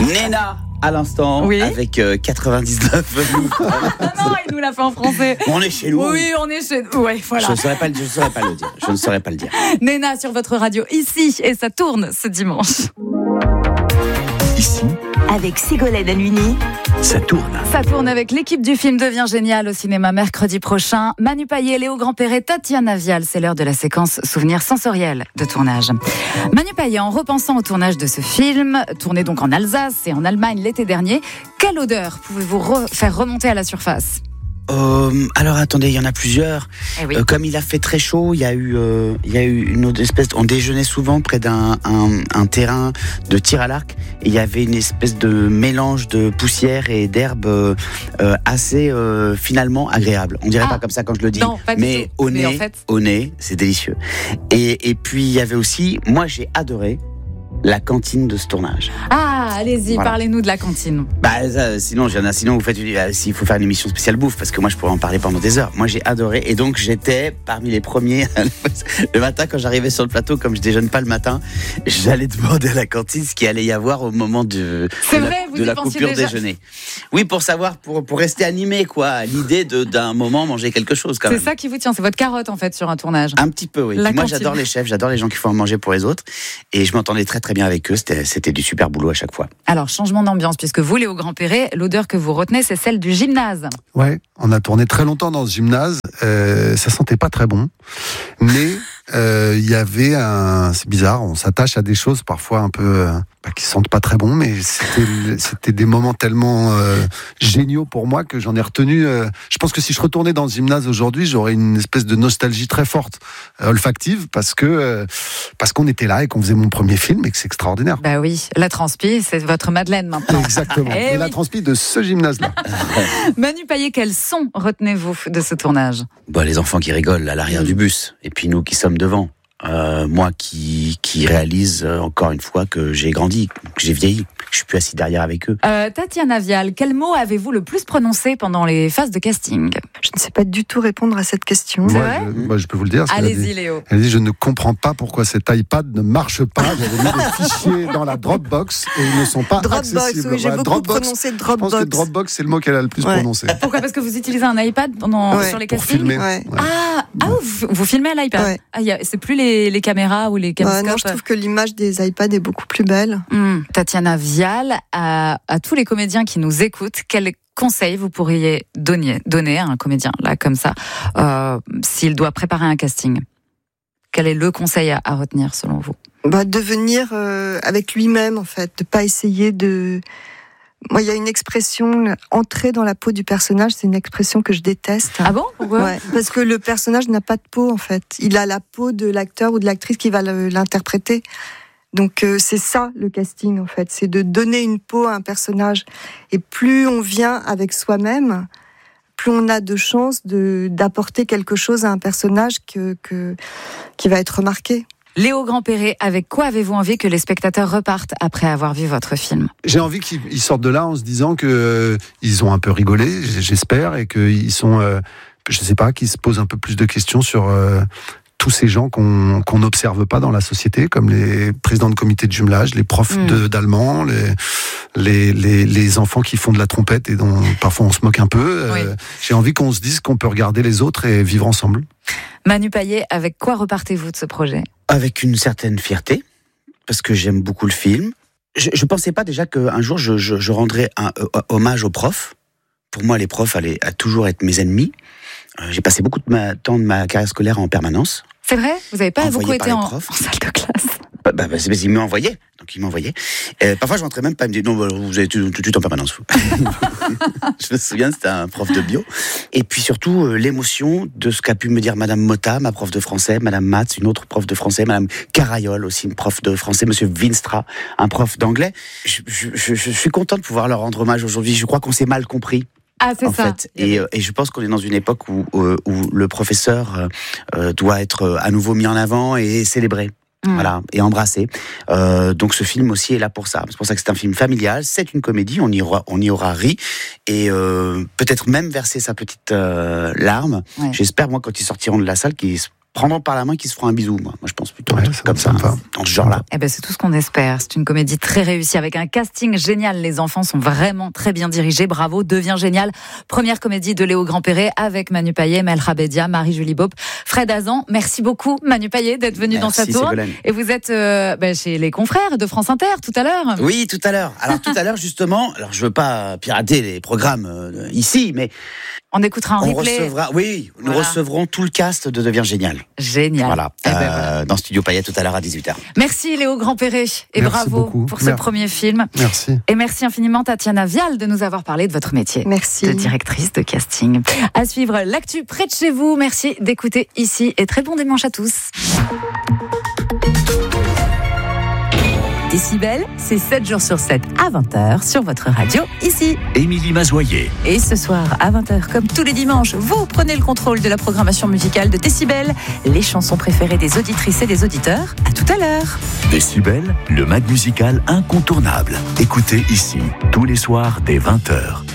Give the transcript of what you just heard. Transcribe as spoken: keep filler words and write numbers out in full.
Nena à l'instant, oui. avec euh, quatre-vingt-dix-neuf minutes. Non, il nous l'a fait en français. On est chez nous. Oui, on est chez nous. Ouais, voilà. Je ne saurais pas, je saurais pas le dire. Je ne saurais pas le dire. Nena sur votre radio ici et ça tourne ce dimanche. Ici, avec Ségolène Halluny, ça tourne. Ça tourne avec l'équipe du film Devient génial au cinéma mercredi prochain. Manu Payet, Léo Grand-Perret, Tatiana Vial, c'est l'heure de la séquence souvenirs sensoriels de tournage. Manu Payet, en repensant au tournage de ce film, tourné donc en Alsace et en Allemagne l'été dernier, quelle odeur pouvez-vous re- faire remonter à la surface ? Euh, alors attendez, il y en a plusieurs. Eh oui. Euh, comme il a fait très chaud, il y a eu, euh, il y a eu une autre espèce. On déjeunait souvent près d'un un, un terrain de tir à l'arc. Et il y avait une espèce de mélange de poussière et d'herbe euh, euh, assez euh, finalement agréable. On dirait Ah, pas comme ça quand je le dis, non, pas du mais tout. au Mais nez, en fait... au nez, c'est délicieux. Et, et puis il y avait aussi, moi j'ai adoré la cantine de ce tournage. Ah, allez-y, Voilà. Parlez-nous de la cantine. Bah ça, sinon, j'en ai, sinon vous faites une, euh, s'il faut faire une émission spéciale bouffe, parce que moi je pourrais en parler pendant des heures. Moi j'ai adoré, et donc j'étais parmi les premiers le matin quand j'arrivais sur le plateau, comme je déjeune pas le matin, j'allais demander à la cantine ce qu'il allait y avoir au moment de, C'est de vrai, la, vous de y la pensiez coupure déjà. déjeuner. Oui, pour savoir, pour pour rester animé quoi, à l'idée de d'un moment manger quelque chose quand C'est même. ça qui vous tient, c'est votre carotte en fait sur un tournage. Un petit peu, oui. La Puis moi, cantine. j'adore les chefs, j'adore les gens qui font à manger pour les autres, et je m'entendais très très bien avec eux. C'était c'était du super boulot à chaque fois. Alors, changement d'ambiance, puisque vous, Léo Grand-Perret, l'odeur que vous retenez, c'est celle du gymnase. Ouais, on a tourné très longtemps dans ce gymnase. Euh, ça sentait pas très bon, mais euh, il y avait un. C'est bizarre, on s'attache à des choses parfois un peu euh, bah, qui sentent pas très bon, mais c'était c'était des moments tellement euh, géniaux pour moi que j'en ai retenu. Euh, je pense que si je retournais dans ce gymnase aujourd'hui, j'aurais une espèce de nostalgie très forte, euh, olfactive, parce que euh, parce qu'on était là et qu'on faisait mon premier film et que c'est extraordinaire. Bah oui, la transpi, c'est votre Madeleine maintenant. Exactement. Eh et la oui. transpi de ce gymnase-là. Manu Payet, quel son retenez-vous de ce tournage ? Bah, les enfants qui rigolent à l'arrière Mm. du bus, et puis nous qui sommes devant. Euh, moi qui, qui réalise euh, encore une fois que j'ai grandi, que j'ai vieilli, que je suis plus assis derrière avec eux. euh, Tatiana Vial, quel mot avez-vous le plus prononcé pendant les phases de casting ? Je ne sais pas du tout répondre à cette question. C'est Moi, vrai je, moi, je peux vous le dire. parce qu'elle a Allez-y, dit- Léo. Elle dit, je ne comprends pas pourquoi cet iPad ne marche pas. J'avais mis des fichiers dans la Dropbox et ils ne sont pas Dropbox, accessibles. oui, j'ai Voilà, beaucoup Dropbox, prononcé je pense que Dropbox. Dropbox, c'est le mot qu'elle a le plus Ouais. prononcé. Pourquoi ? Parce que vous utilisez un iPad pendant, Ouais, sur les Pour castings ? filmer. Ouais. Ouais. Ah, ah vous, vous filmez à l'iPad Ouais. ah, y a, c'est plus les, les caméras ou les Bah, caméscopes. non, je trouve que l'image des iPads est beaucoup plus belle. Hum, Tatiana Vial, à, à tous les comédiens qui nous écoutent, quel conseil vous pourriez donner, donner à un comédien, là, comme ça, euh, s'il doit préparer un casting ? Quel est le conseil à, à retenir, selon vous ? Bah, devenir euh, avec lui-même, en fait, de pas essayer de. Moi, il y a une expression, entrer dans la peau du personnage, c'est une expression que je déteste. Ah bon ? Pourquoi ? Ouais, parce que le personnage n'a pas de peau, en fait. Il a la peau de l'acteur ou de l'actrice qui va le- l'interpréter. Donc euh, c'est ça le casting, en fait, c'est de donner une peau à un personnage. Et plus on vient avec soi-même, plus on a de chances de d'apporter quelque chose à un personnage que, que qui va être remarqué. Léo Grand-Perret, avec quoi avez-vous envie que les spectateurs repartent après avoir vu votre film ? J'ai envie qu'ils ils sortent de là en se disant que euh, ils ont un peu rigolé, j'espère, et qu'ils sont, euh, je sais pas, qu'ils se posent un peu plus de questions sur euh, tous ces gens qu'on qu'on n'observe pas dans la société, comme les présidents de comité de jumelage, les profs Mm. de- d'allemand, les, les, les, les enfants qui font de la trompette et dont parfois on se moque un peu. Euh, Oui. J'ai envie qu'on se dise qu'on peut regarder les autres et vivre ensemble. Manu Payet, avec quoi repartez-vous de ce projet ? Avec une certaine fierté, parce que j'aime beaucoup le film. Je, je pensais pas déjà qu'un jour je, je, je rendrais un euh, hommage aux profs. Pour moi, les profs allaient à toujours être mes ennemis. Euh, j'ai passé beaucoup de ma, temps de ma carrière scolaire en permanence. C'est vrai ? Vous n'avez pas Envoyé beaucoup par été les en, profs. en salle de classe ? Bah, bah, bah, c'est parce qu'ils m'envoyaient. Donc ils m'envoyaient. Euh, parfois, je rentrais même pas. Ils me disaient non, bah, vous êtes tout, tout de suite en permanence. Vous. Je me souviens, c'était un prof de bio. Et puis surtout, euh, l'émotion de ce qu'a pu me dire Madame Motta, ma prof de français, Madame Matz, une autre prof de français, Madame Carayol, aussi une prof de français, Monsieur Winstra, un prof d'anglais. Je, je, je, je suis content de pouvoir leur rendre hommage aujourd'hui. Je crois qu'on s'est mal compris. Ah, c'est en ça. fait. Et, euh, et je pense qu'on est dans une époque où, où, où le professeur euh, doit être à nouveau mis en avant et célébré. Mmh. Voilà, et embrassé. Euh, donc ce film aussi est là pour ça. C'est pour ça que c'est un film familial, c'est une comédie, on y aura, on y aura ri, et euh, peut-être même verser sa petite euh, larme. Ouais. J'espère, moi, quand ils sortiront de la salle, qu'ils prendront par la main, qui se feront un bisou. Moi, moi je pense plutôt Ouais, un truc ça comme me ça, sympa. hein, dans ce genre-là. Eh ben, c'est tout ce qu'on espère. C'est une comédie très réussie avec un casting génial. Les enfants sont vraiment très bien dirigés. Bravo, devient génial. Première comédie de Léo Grand-Perret avec Manu Payet, Mel Rabedia, Marie-Julie Beaup, Fred Hazan. Merci beaucoup, Manu Payet, d'être venu Merci, dans sa tour. Ségolène. Et vous êtes euh, ben, chez les confrères de France Inter tout à l'heure. Oui, tout à l'heure. Alors tout à l'heure, justement, alors je veux pas pirater les programmes euh, ici, mais On écoutera un on replay. recevra, oui, nous Voilà. recevrons tout le cast de Devient Génial. Génial. Voilà, Eh ben, euh, voilà. dans Studio Payet tout à l'heure à dix-huit heures. Merci Léo Grand-Perret et Merci bravo beaucoup. pour ce Merci. premier film. Merci. Et merci infiniment Tatiana Vial de nous avoir parlé de votre métier. Merci. De directrice de casting. À suivre l'actu près de chez vous. Merci d'écouter ici et très bon dimanche à tous. Décibel, c'est sept jours sur sept à vingt heures sur votre radio ici. Émilie Mazoyer. Et ce soir à vingt heures, comme tous les dimanches, vous prenez le contrôle de la programmation musicale de Décibel, les chansons préférées des auditrices et des auditeurs. À tout à l'heure. Décibel, le mag musical incontournable. Écoutez ici, tous les soirs dès vingt heures.